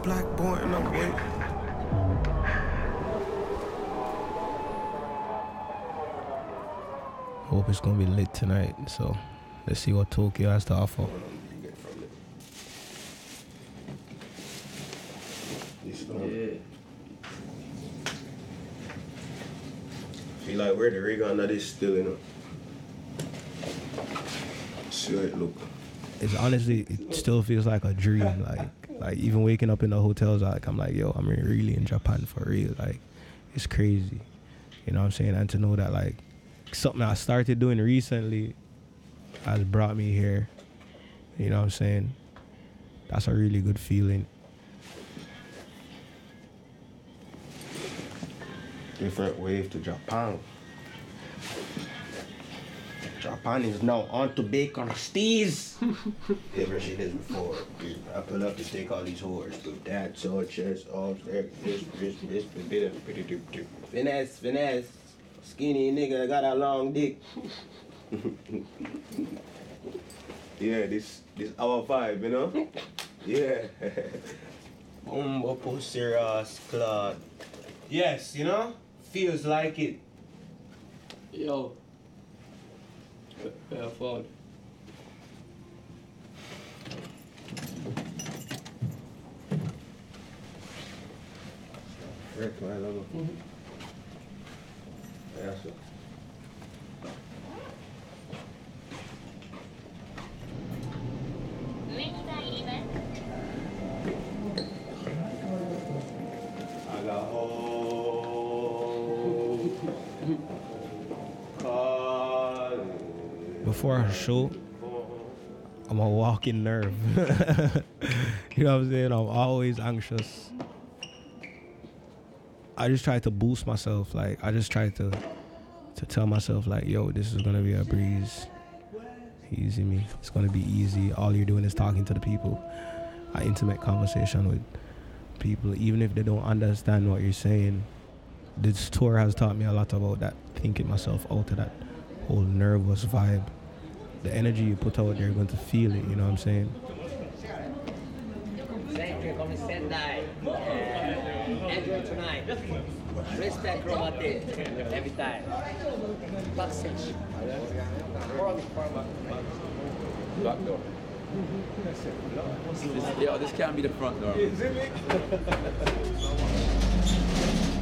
black boy and I'm white. Hope it's gonna be lit tonight, so let's see what Tokyo has to offer. Yeah. Feel like where the rig on that is still, you know. See how it look. It's honestly, it still feels like a dream. Like even waking up in the hotels, I'm like, yo, I'm really in Japan for real. Like, it's crazy. You know what I'm saying? And to know that like something I started doing recently has brought me here. You know what I'm saying? That's a really good feeling. Different wave to Japan. Japan is now on to bacon steez. You ever seen this before? I pull up to take all these whores. That, so, chest, arms, this, finesse. Skinny nigga got a long dick. Yeah, this our vibe, you know? Yeah. Bumbo pussy Ross Claude. Yes, you know? Feels like it. Yo. Yeah, phone. Rick, my love. Yeah, so. I got home. Before a show, I'm a walking nerve. You know what I'm saying? I'm always anxious. I just try to boost myself. Like, I just try to tell myself, like, yo, this is gonna be a breeze. Easy me. It's gonna be easy. All you're doing is talking to the people. An intimate conversation with people, even if they don't understand what you're saying. This tour has taught me a lot about that, thinking myself out of that whole nervous vibe. The energy you put out there, you're going to feel it, you know what I'm saying? Thank you, come Sendai. Enjoy tonight. Respect Romantic every time. Backstage. Back door. This can't be the front door.